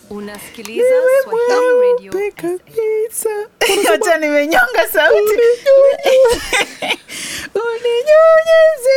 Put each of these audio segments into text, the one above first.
Unasikiliza Swahili Radio kabisa. Acha nimenyonga sauti. Uninyonye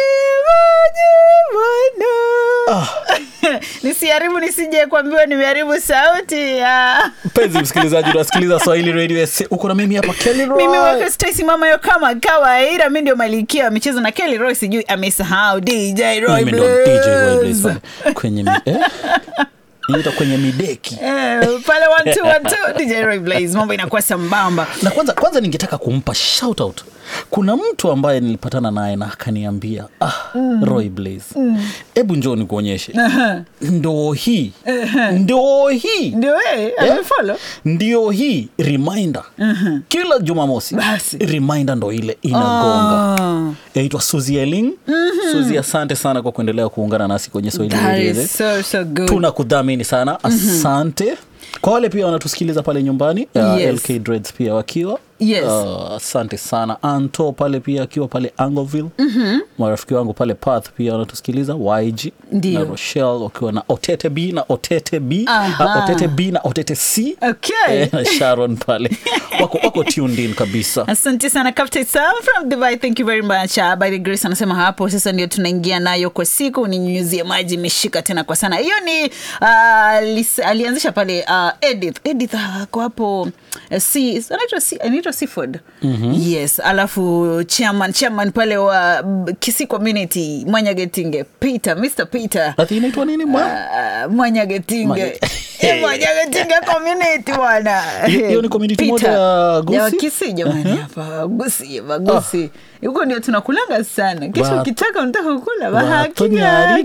bwana. Nisiharibu nisije kuambiwa nimeharibu sauti. Mpenzi msikilizaji, unasikiliza Swahili Radio. Uko na mimi hapa Kelly Roy. Mimi wako Stacy mama yo kama kawaida. Mimi ndio malikia wa michezo na Kelly Roy sijui amesahau DJ Roy Blaze. Mimi ndio DJ Roy Blaze kwenye nita kwenye mideki. Pale 1212 DJ Roy Blaze. Mambo inakuwa sambamba. Na kwanza ningetaka kumpa shout out. Kuna mtu ambaye nilipatana naye na akaniambia, Roy Blaze. Hebu njoo nikuonyeshe. Ndio hii. Ndio amefollow. Ndio hii reminder. Kila Jumamosi. Reminder ndo ile inagonga. Yaitwa Suzy Eling. Suzy, asante sana kwa kuendelea kuungana nasi kwenye Swahili Radio. So good. Tunakudhamini sana. Asante. Kwa wale pia wanatusikiliza pale nyumbani, LK Dreads pia wakiwa. Yes. Asante sana. Anto pale pia akiwa pale Angleville. Marafiki wangu pale Path pia wanatusikiliza, YG. Ndiyo. Na Rochelle wakiwa na Otete B na Otete B. Otete B na Otete C. Okay. Na Sharon pale. Wako tuned in kabisa. Asante sana Captain Sam from Dubai. Thank you very much. By the grace anasema hapo sasa ndio tunaingia nayo kwa siku, ninyunyuzie maji imeshika tena kwa sana. Hiyo ni alianzisha pale Edith kwa hapo anaitwa Seaford. Yes, alafu chairman pale wa Kisii community Mwanyagetinge Mr. Peter. Ati inaitwa nini Mwanyagetinge. Mwanyagetinge community bwana. Hiyo ni community moja ya Gusii. Ya Kisii jamani hapa Gusii. Huko ndio tunakulanga sana. Kesho ukitaka unataka kukula bahakika.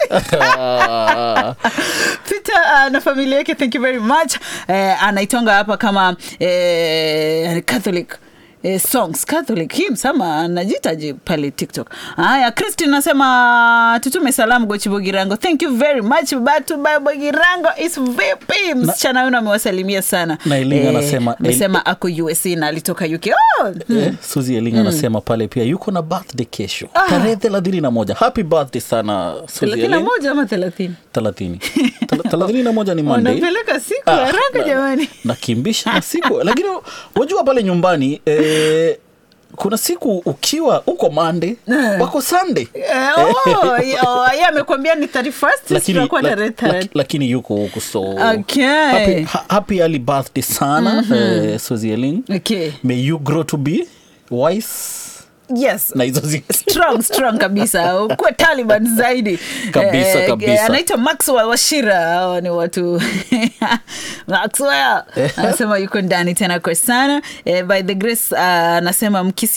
Peter na familia yake, thank you very much. Anaitonga hapa kama Catholic songs, Catholic hymns ama anajitaji pale TikTok. Haya, Christine nasema tutume salamu Gochi Bogirango. Thank you very much. Batu by Bogirango is VP. Msichana huyu amewasalimia sana. Na Elinga anasema ako USA na alitoka UK. Suzy Elinga anasema pale pia yuko na birthday kesho. Tarehe 31. Happy birthday sana Suzy Elinga. 31 ama 30? 31 ni Monday. Unapeleka siku haraka jamani. Nakimbisha na siku. Lakini wajua pale nyumbani kuna siku ukiwa uko Monday wako Sunday. Yeye amekwambia ni 31st tutakuwa tarehe 30. Lakini yuko huko so. Okay. Happy early birthday sana Suzy Eling. Okay. May you grow to be wise. Yes. Na hizo strong kabisa. Kwa Taliban zaidi. Kabisa. Anaitwa Maxwell Washira. Hao ni watu Maxwell. Anasema yuko ndani tena kwa sana. By the grace anasema Mkisi